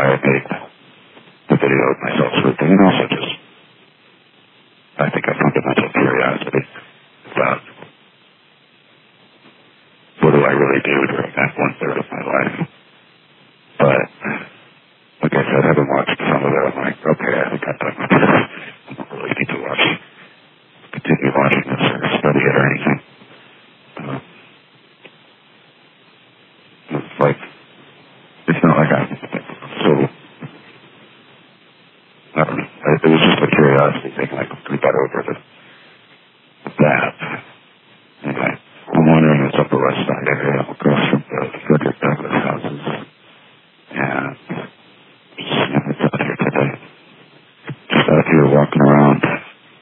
I made the video of myself sleeping, and also just, I think, a fundamental curiosity about what do I really do during that 1/3 of my